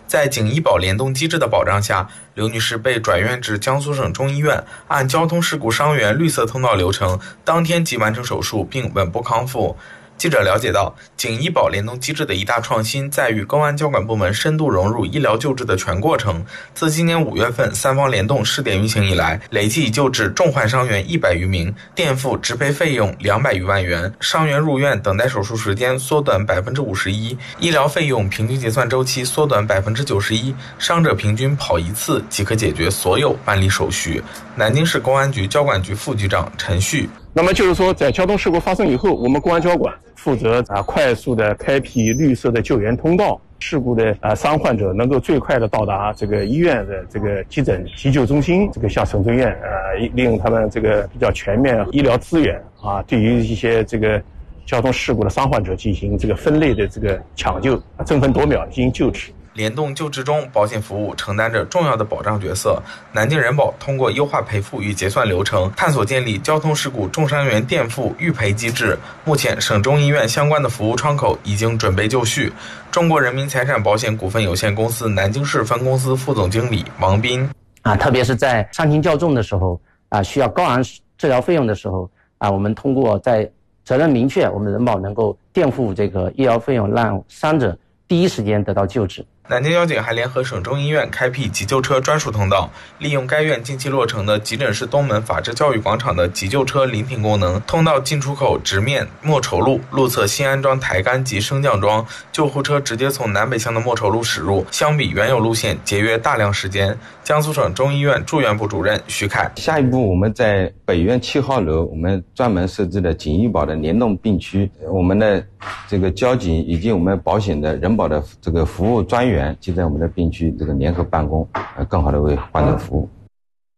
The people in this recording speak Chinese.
在景医保联动机制的保障下，刘女士被转院至江苏省中医院，按交通事故伤员绿色通道流程，当天即完成手术并稳步康复。记者了解到，景医保联动机制的一大创新在于公安交管部门深度融入医疗救治的全过程。自今年5月份三方联动试点运行以来，累计已救治重患伤员100余名，垫付植赔费用200余万元，伤员入院等待手术时间缩短51%，医疗费用平均结算周期缩短91%，伤者平均跑1次即可解决所有办理手续。南京市公安局交管局副局长陈旭。 那么就是说，在交通事故发生以后，我们公安交管负责快速的开辟绿色的救援通道，事故的伤患者能够最快的到达这个医院的这个急诊急救中心，这个向省中院利用他们这个比较全面医疗资源对于一些这个交通事故的伤患者进行这个分类的这个抢救，争分夺秒进行救治。 联动救治中，保险服务承担着重要的保障角色。南京人保通过优化赔付与结算流程，探索建立交通事故重伤员垫付预赔机制。目前，省中医院相关的服务窗口已经准备就绪。中国人民财产保险股份有限公司南京市分公司副总经理王斌特别是在伤情较重的时候需要高昂治疗费用的时候我们通过在责任明确，我们人保能够垫付这个医疗费用，让伤者第一时间得到救治。 南京交警还联合省中医院开辟急救车专属通道，利用该院近期落成的急诊室东门法治教育广场的急救车临停功能，通道进出口直面莫愁路，路侧新安装抬杆及升降桩，救护车直接从南北向的莫愁路驶入，相比原有路线节约大量时间。江苏省中医院住院部主任徐凯， 下一步我们在北院7号楼，我们专门设置了景医保的联动病区，我们的这个交警以及我们保险的人保的这个服务专员就在我们的病区这个联合办公，更好的为患者服务。